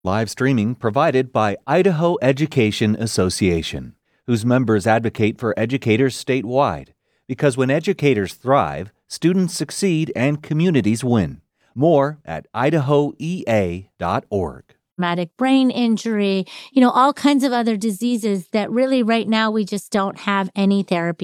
Live streaming provided by Idaho Education Association, whose members advocate for educators statewide. Because when educators thrive, students succeed and communities win. More at idahoea.org. Traumatic brain injury, all kinds of other diseases that really right now we just don't have any therapy